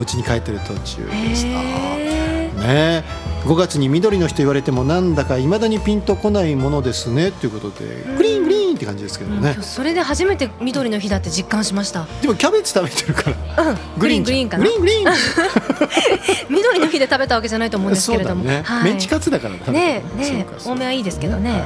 家に帰ってる途中でしたね。5月に緑の日と言われてもなんだか未だにピンとこないものですねということで、グリーングリーンって感じですけどね、 それで初めて緑の日だって実感しました。 でもキャベツ食べてるから、 グリーングリーンかな、 グリーングリーン緑の日で食べたわけじゃないと思うんですけれども、 そうだね、メンチカツだから食べてるねえ多めはいいですけどね。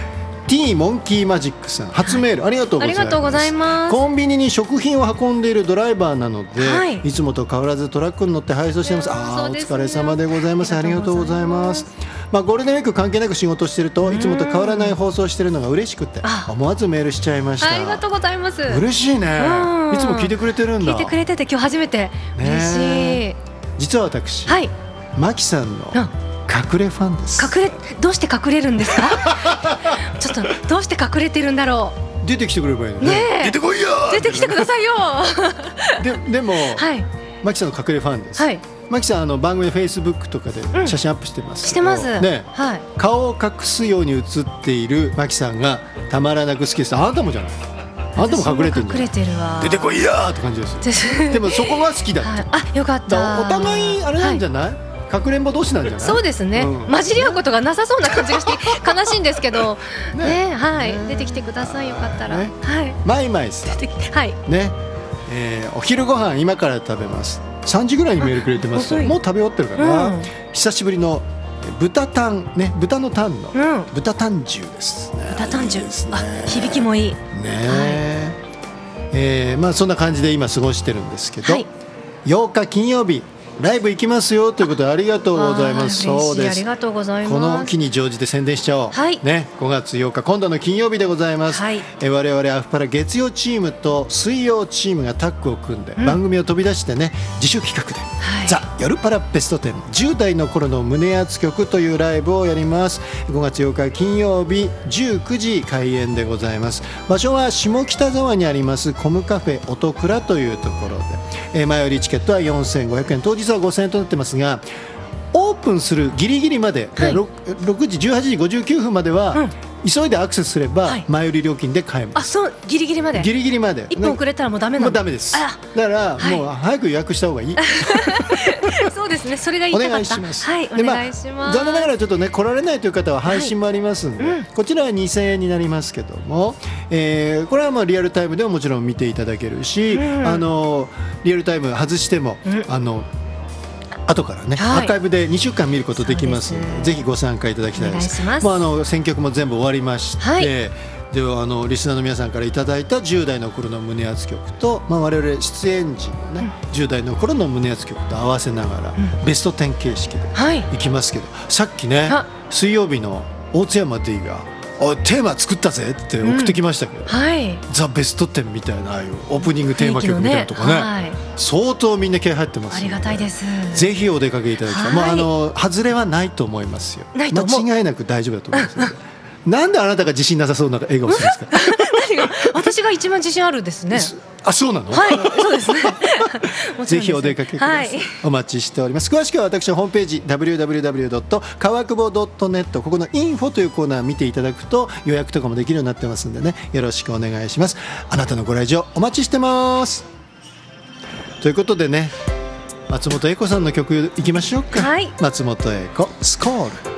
T モンキーマジックさん初メール、ありがとうございます。 ありがとうございます。 コンビニに食品を運んでいるドライバーなので、いつもと変わらずトラックに乗って配送しています。お疲れ様でございます。ありがとうございます。ゴールデンウィーク関係なく仕事してるといつもと変わらない放送してるのが嬉しくて思わずメールしちゃいました。 ありがとうございます。 嬉しいね。いつも聞いてくれてるんだ。 聞いてくれてて今日初めて嬉しい。 実は私、マキさんの隠れファンです。 どうして隠れるんですかちょっとどうして隠れてるんだろう。 出てきてくればいいのね。出てこいよ。 出てきてくださいよでも、マキさんの隠れファンです。マキさん番組のフェイスブックとかで写真アップしてますしてますね。 顔を隠すように写っているマキさんがたまらなく好きです。あなたもじゃない。あなたも隠れてるんだよ。 隠れてるわ。 出てこいよって感じですでもそこが好きだって。 あ、よかった。 お互いあれなんじゃない、かくれんぼ同士なんじゃない。 そうですね、混じり合うことがなさそうな感じがして悲しいんですけどね。出てきてください、よかったら。 マイマイさんね、お昼ご飯今から食べます。3時ぐらいにメールくれてます。もう食べ終わってるかな。久しぶりの豚タンね、豚のタンの豚タン重ですね。 豚タン重、響きもいいね。そんな感じで今過ごしてるんですけど、8日金曜日ライブ行きますよということでありがとうございます。そうです。 ありがとうございます。 この機に乗じて宣伝しちゃおう。ね、5月8日今度の金曜日でございます。我々アフパラ月曜チームと水曜チームがタッグを組んで、番組を飛び出してね、自主企画で、ザ・夜パラベスト10 10代の頃の胸熱曲というライブをやります。5月8日金曜日19時開演でございます。場所は下北沢にありますコムカフェ音倉というところで、前売りチケットは4500円、当日は5000円となってますが、オープンするギリギリまで、6時18時59分までは、急いでアクセスすれば前売り料金で買えます。 そう、ギリギリまで。ギリギリまで。1分遅れたらもうダメなの。 もうダメです。だからもう早く予約した方がいい。 そうですね。それが言いたかった。 お願いします。 お願いします。 残念ながらちょっとね来られないという方は配信もありますんで、こちらは2000円になりますけども、これはリアルタイムでももちろん見ていただけるし、リアルタイム外しても後からね、アーカイブで2週間見ることできますので、ぜひご参加いただきたいです。選曲も全部終わりまして、ではリスナーの皆さんからいただいた10代の頃の胸熱曲と、我々出演時のね、10代の頃の胸熱曲と合わせながら、ベスト10形式でいきますけど、さっきね水曜日の大津山 D がテーマ作ったぜって送ってきましたけど、ザ・ベスト10みたいな、ああいうオープニングテーマ曲みたいなとかね、相当みんな気合入ってます。 ありがたいです。 ぜひお出かけいただきたい。外れはないと思いますよ。間違いなく大丈夫だと思いますので。なんであなたが自信なさそうな笑顔するんですか。 私が一番自信あるですね。 そうなの。 そうですね。 ぜひお出かけください。お待ちしております。詳しくは私のホームページ www. 川久保 .net、 ここのインフォというコーナー見ていただくと予約とかもできるようになってますんでね、よろしくお願いします。あなたのご来場お待ちしてます。ということでね、松本英子さんの曲いきましょうか。松本英子スコール。